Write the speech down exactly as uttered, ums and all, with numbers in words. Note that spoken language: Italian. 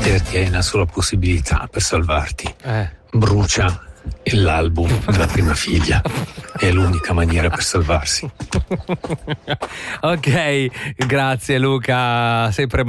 Peter tiene una sola possibilità per salvarti. Eh. Brucia l'album della prima figlia. È l'unica maniera per salvarsi. Ok, grazie Luca, sempre